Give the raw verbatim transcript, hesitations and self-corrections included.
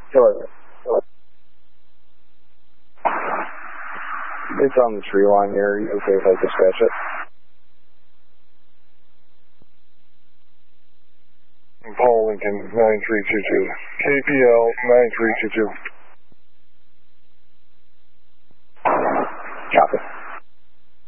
Killer. It's on the tree line here. You okay if I dispatch it? Paul Lincoln, nine three two two. K P L nine three two two.